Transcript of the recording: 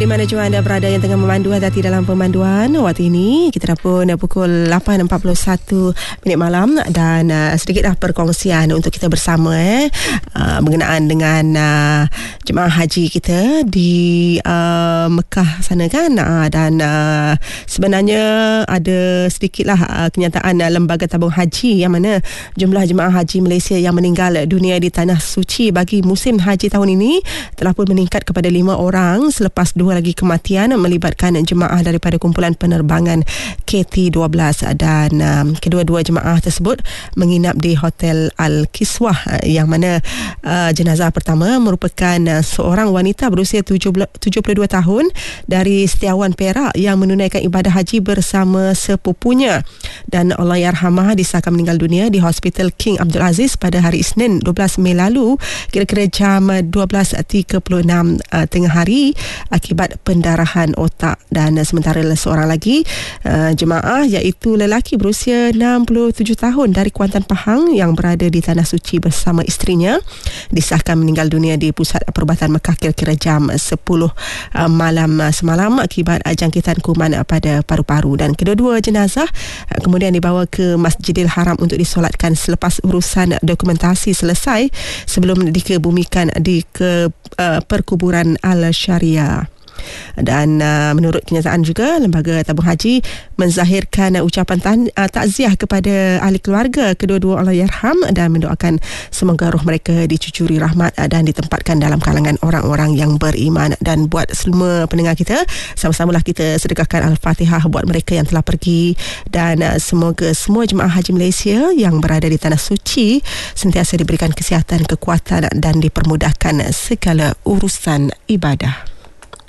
Di mana jua anda berada yang tengah memandu hati dalam pemanduan waktu ini, kita dah pun pukul 8.41 minit malam dan sedikitlah perkongsian untuk kita bersama berkenaan dengan jemaah haji kita di Mekah sana kan, dan sebenarnya ada sedikitlah kenyataan Lembaga Tabung Haji yang mana jumlah jemaah haji Malaysia yang meninggal dunia di Tanah Suci bagi musim haji tahun ini telah pun meningkat kepada 5 orang selepas 2 lagi kematian melibatkan jemaah daripada kumpulan penerbangan KT-12 dan kedua-dua jemaah tersebut menginap di Hotel Al-Kiswah yang mana jenazah pertama merupakan seorang wanita berusia 72 tahun dari Setiawan Perak yang menunaikan ibadah haji bersama sepupunya dan Allahyarhamah disahkan meninggal dunia di Hospital King Abdul Aziz pada hari Isnin 12 Mei lalu kira-kira jam 12.36 tengah hari akibat pendarahan otak. Dan sementara seorang lagi jemaah iaitu lelaki berusia 67 tahun dari Kuantan Pahang yang berada di Tanah Suci bersama isterinya disahkan meninggal dunia di pusat perubatan Mekah kira-kira jam 10 malam semalam akibat jangkitan kuman pada paru-paru. Dan kedua-dua jenazah kemudian dibawa ke Masjidil Haram untuk disolatkan selepas urusan dokumentasi selesai sebelum dikebumikan di perkuburan Al-Syariah. Dan menurut kenyataan juga Lembaga Tabung Haji menzahirkan ucapan takziah kepada ahli keluarga kedua-dua Allahyarham dan mendoakan semoga roh mereka dicucuri rahmat dan ditempatkan dalam kalangan orang-orang yang beriman. Dan buat semua pendengar kita, sama-samalah kita sedekahkan Al-Fatihah buat mereka yang telah pergi dan semoga semua jemaah haji Malaysia yang berada di Tanah Suci sentiasa diberikan kesihatan, kekuatan dan dipermudahkan segala urusan ibadah.